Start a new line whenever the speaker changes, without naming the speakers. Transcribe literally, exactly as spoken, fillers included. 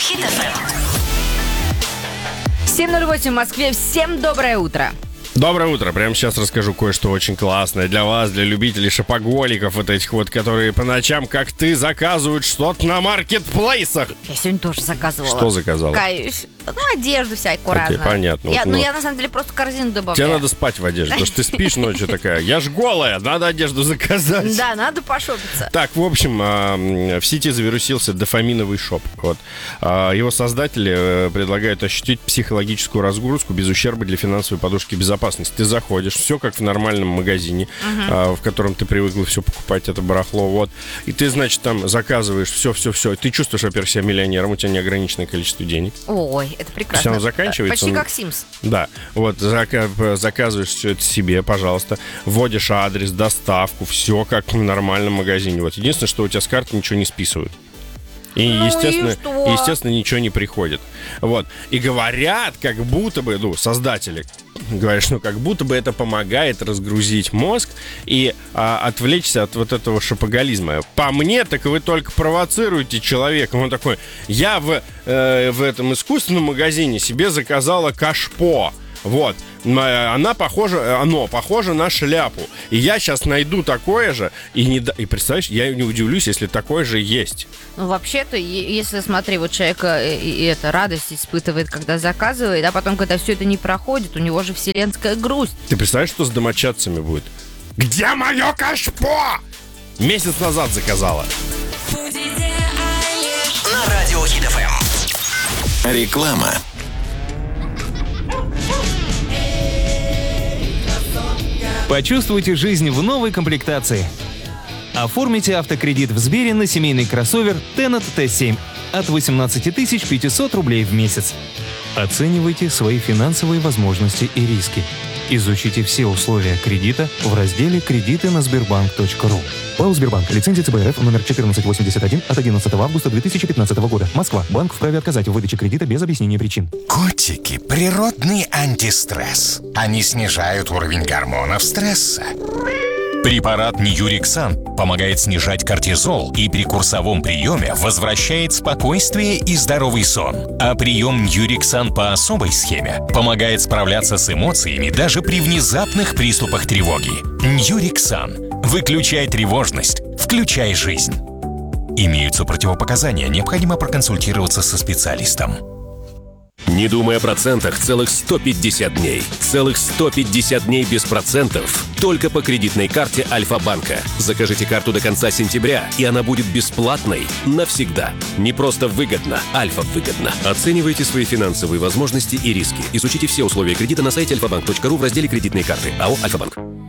Хит эф эм.
семь ноль восемь в Москве. Всем доброе утро.
Доброе утро. Прямо сейчас расскажу кое-что очень классное для вас, для любителей шопоголиков вот этих вот, которые по ночам, как ты, заказывают что-то на маркетплейсах.
Я сегодня тоже заказывала.
Что заказала?
Каюсь. Ну, одежду всякую
Окей,
разную.
понятно.
Я,
Вот,
ну,
ну.
я на самом деле просто корзину добавляю.
Тебе надо спать в одежде, потому что ты спишь ночью такая. Я ж голая, надо одежду заказать.
Да, надо пошопиться.
Так, в общем, а, в сети завирусился дофаминовый шоп. Вот. А, Его создатели э, предлагают ощутить психологическую разгрузку без ущерба для финансовой подушки безопасности. Ты заходишь, все как в нормальном магазине, а, в котором ты привыкла все покупать, это барахло. Вот. И ты, значит, там заказываешь все-все-все. Ты чувствуешь, во-первых, себя миллионером, у тебя неограниченное количество денег.
Ой, это прекрасно.
Все, оно заканчивается.
Почти как Sims.
Да, вот зака- заказываешь все это себе, пожалуйста, вводишь адрес, доставку, все как в нормальном магазине. Вот единственное, что у тебя с карты ничего не списывают. И,
Ну,
естественно,
и что?
естественно, ничего не приходит. Вот. И говорят, как будто бы, ну, создатели говорят, что как будто бы это помогает разгрузить мозг и а, отвлечься от вот этого шопоголизма. По мне, так вы только провоцируете человека. Он такой, я в, э, в этом искусственном магазине себе заказала кашпо. Вот, она похожа, оно похоже на шляпу. И я сейчас найду такое же, и, не, и представляешь, я не удивлюсь, если такое же есть.
Ну, вообще-то, е- если, смотри, вот человек э, и, и это радость испытывает, когда заказывает, а потом, когда все это не проходит, у него же вселенская грусть.
Ты представляешь, что с домочадцами будет? Где мое кашпо? Месяц назад заказала.
На радио Хит эф эм.
Реклама.
Почувствуйте жизнь в новой комплектации. Оформите автокредит в Сбере на семейный кроссовер Tennet Т семь от восемнадцать тысяч пятьсот рублей в месяц. Оценивайте свои финансовые возможности и риски. Изучите все условия кредита в разделе «Кредиты на Сбербанк точка ру». ПАО «Сбербанк». Лицензия Ц Б Р Ф номер четырнадцать восемьдесят один от одиннадцатого августа две тысячи пятнадцатого года. Москва. Банк вправе отказать в выдаче кредита без объяснения причин.
Котики – природный антистресс. Они снижают уровень гормонов стресса. Препарат Ньюриксан помогает снижать кортизол и при курсовом приеме возвращает спокойствие и здоровый сон. А прием Ньюриксан по особой схеме помогает справляться с эмоциями даже при внезапных приступах тревоги. Ньюриксан. Выключай тревожность, включай жизнь. Имеются противопоказания, необходимо проконсультироваться со специалистом.
Не думай о процентах целых сто пятьдесят дней. Целых сто пятьдесят дней без процентов. Только по кредитной карте Альфа-банка. Закажите карту до конца сентября, и она будет бесплатной навсегда. Не просто выгодно, Альфа выгодно. Оценивайте свои финансовые возможности и риски. Изучите все условия кредита на сайте альфа банк точка ру в разделе «Кредитные карты». АО «Альфа-банк».